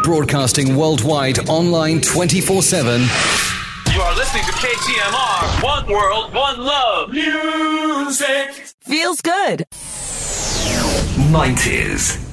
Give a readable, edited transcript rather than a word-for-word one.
Broadcasting worldwide, online 24/7. You are listening to KTMR. One world, one love. Music. Feels good. 90s.